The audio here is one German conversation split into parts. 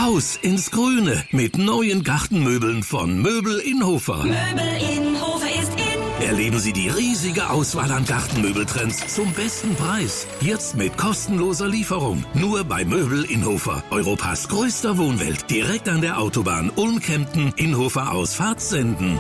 Raus ins Grüne mit neuen Gartenmöbeln von Möbel Inhofer. Möbel Inhofer ist in. Erleben Sie die riesige Auswahl an Gartenmöbeltrends zum besten Preis. Jetzt mit kostenloser Lieferung. Nur bei Möbel Inhofer. Europas größter Wohnwelt. Direkt an der Autobahn Ulm-Kempten, Inhofer aus Fahrtsenden.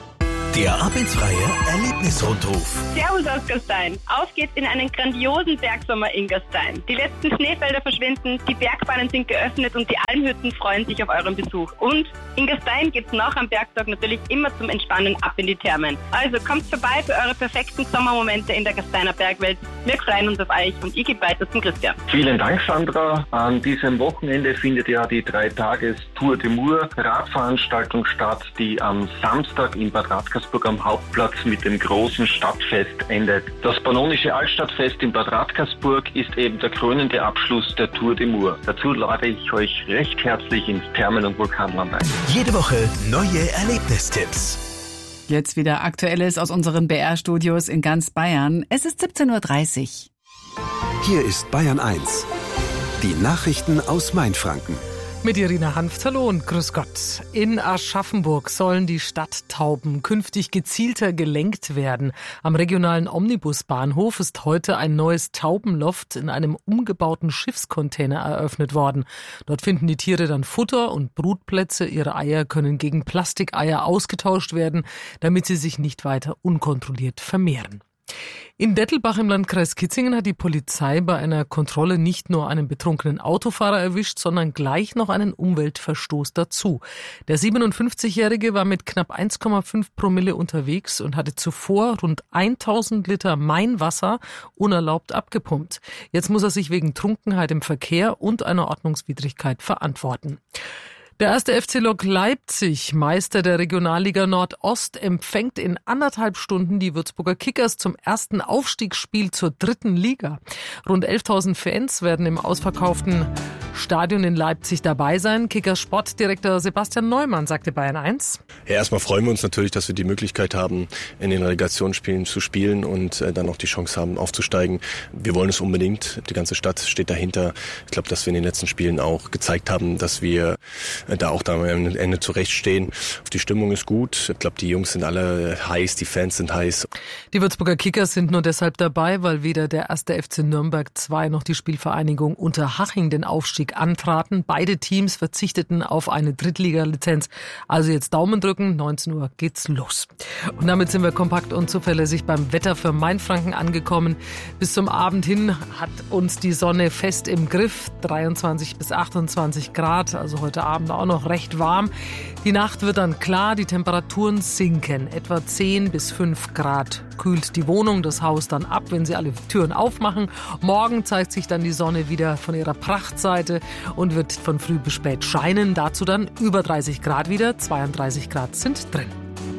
Der Ab ins Freie Erlebnisrundruf. Servus aus Gastein. Auf geht's in einen grandiosen Bergsommer in Gastein. Die letzten Schneefelder verschwinden, die Bergbahnen sind geöffnet und die Almhütten freuen sich auf euren Besuch. Und in Gastein geht's nach am Bergtag natürlich immer zum Entspannen ab in die Thermen. Also kommt vorbei für eure perfekten Sommermomente in der Gasteiner Bergwelt. Wir freuen uns auf euch und ich gebe weiter zum Christian. Vielen Dank, Sandra. An diesem Wochenende findet ja die 3-Tages-Tour de Mur Radveranstaltung statt, die am Samstag in Bad Radkersburg am Hauptplatz mit dem großen Stadtfest endet. Das Pannonische Altstadtfest in Bad Radkersburg ist eben der krönende Abschluss der Tour de Mur. Dazu lade ich euch recht herzlich ins Thermen- und Vulkanland ein. Jede Woche neue Erlebnistipps. Jetzt wieder Aktuelles aus unseren BR-Studios in ganz Bayern. Es ist 17:30 Uhr. Hier ist Bayern 1. Die Nachrichten aus Mainfranken. Mit Irina Hanft, hallo und grüß Gott. In Aschaffenburg sollen die Stadttauben künftig gezielter gelenkt werden. Am regionalen Omnibusbahnhof ist heute ein neues Taubenloft in einem umgebauten Schiffscontainer eröffnet worden. Dort finden die Tiere dann Futter und Brutplätze. Ihre Eier können gegen Plastikeier ausgetauscht werden, damit sie sich nicht weiter unkontrolliert vermehren. In Dettelbach im Landkreis Kitzingen hat die Polizei bei einer Kontrolle nicht nur einen betrunkenen Autofahrer erwischt, sondern gleich noch einen Umweltverstoß dazu. Der 57-Jährige war mit knapp 1,5 Promille unterwegs und hatte zuvor rund 1000 Liter Mainwasser unerlaubt abgepumpt. Jetzt muss er sich wegen Trunkenheit im Verkehr und einer Ordnungswidrigkeit verantworten. Der 1. FC Lok Leipzig, Meister der Regionalliga Nordost, empfängt in 1,5 Stunden die Würzburger Kickers zum ersten Aufstiegsspiel zur 3. Liga. Rund 11.000 Fans werden im ausverkauften Stadion in Leipzig dabei sein. Kickers Sportdirektor Sebastian Neumann sagte Bayern 1. Ja, erstmal freuen wir uns natürlich, dass wir die Möglichkeit haben, in den Relegationsspielen zu spielen und dann auch die Chance haben, aufzusteigen. Wir wollen es unbedingt. Die ganze Stadt steht dahinter. Ich glaube, dass wir in den letzten Spielen auch gezeigt haben, dass wir da auch am Ende zurechtstehen. Die Stimmung ist gut. Ich glaube, die Jungs sind alle heiß, die Fans sind heiß. Die Würzburger Kickers sind nur deshalb dabei, weil weder der 1. FC Nürnberg 2 noch die Spielvereinigung Unterhaching den Aufstieg antraten. Beide Teams verzichteten auf eine Drittliga-Lizenz. Also jetzt Daumen drücken, 19 Uhr geht's los. Und damit sind wir kompakt und zuverlässig beim Wetter für Mainfranken angekommen. Bis zum Abend hin hat uns die Sonne fest im Griff. 23 bis 28 Grad, also heute Abend auch noch recht warm. Die Nacht wird dann klar, die Temperaturen sinken. Etwa 10 bis 5 Grad kühlt die Wohnung, das Haus dann ab, wenn Sie alle Türen aufmachen. Morgen zeigt sich dann die Sonne wieder von ihrer Prachtseite und wird von früh bis spät scheinen. Dazu dann über 30 Grad wieder, 32 Grad sind drin.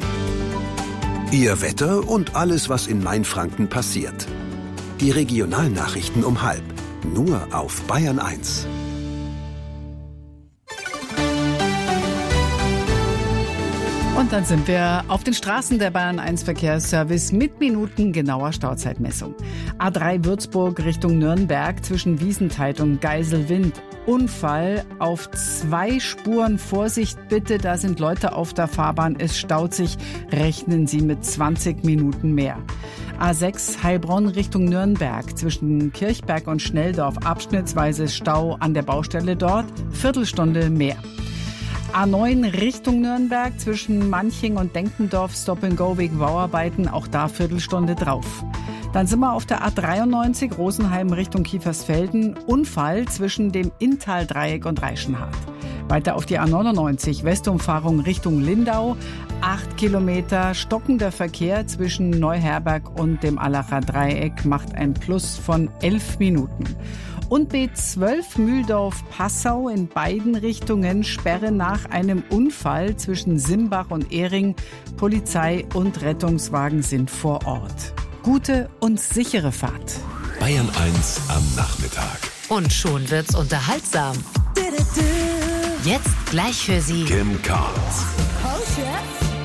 Ihr Wetter und alles, was in Mainfranken passiert. Die Regionalnachrichten um 12:30. Nur auf Bayern 1. Und dann sind wir auf den Straßen der Bayern 1 Verkehrsservice mit minutengenauer Stauzeitmessung. A3 Würzburg Richtung Nürnberg zwischen Wiesentheit und Geiselwind. Unfall auf 2 Spuren. Vorsicht bitte, da sind Leute auf der Fahrbahn. Es staut sich. Rechnen Sie mit 20 Minuten mehr. A6 Heilbronn Richtung Nürnberg zwischen Kirchberg und Schnelldorf. Abschnittsweise Stau an der Baustelle dort. Viertelstunde mehr. A9 Richtung Nürnberg zwischen Manching und Denkendorf, Stop-and-Go wegen Bauarbeiten, auch da Viertelstunde drauf. Dann sind wir auf der A93 Rosenheim Richtung Kiefersfelden, Unfall zwischen dem Inntal-Dreieck und Reichenhall. Weiter auf die A99 Westumfahrung Richtung Lindau, 8 Kilometer, stockender Verkehr zwischen Neuherberg und dem Allacher Dreieck macht ein Plus von 11 Minuten. Und B12 Mühldorf-Passau in beiden Richtungen Sperre nach einem Unfall zwischen Simbach und Ehring. Polizei und Rettungswagen sind vor Ort. Gute und sichere Fahrt. Bayern 1 am Nachmittag. Und schon wird's unterhaltsam. Jetzt gleich für Sie Kim Carnes. Coach